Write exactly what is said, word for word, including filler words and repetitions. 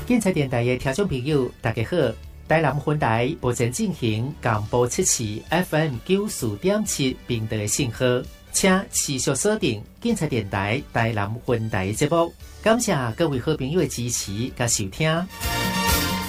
警察电台的听众朋友，大家好！台南分台目前进行广播七期 F M 九四点七频道的信号，请持续锁定警察电台台南分台节目。感谢各位好朋友的支持和收听。